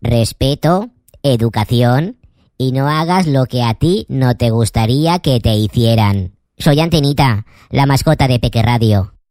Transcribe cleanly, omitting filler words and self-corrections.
respeto, educación y no hagas lo que a ti no te gustaría que te hicieran. Soy Antenita, la mascota de Peque Radio.